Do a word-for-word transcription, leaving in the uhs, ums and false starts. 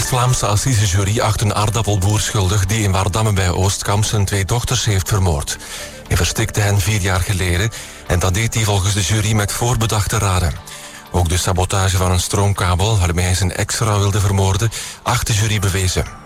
West-Vlaamse assisejury acht een aardappelboer schuldig die in Waardamme bij Oostkamp zijn twee dochters heeft vermoord. Hij verstikte hen vier jaar geleden en dat deed hij volgens de jury met voorbedachte raden. Ook de sabotage van een stroomkabel waarmee hij zijn ex-vrouw wilde vermoorden, acht de jury bewezen.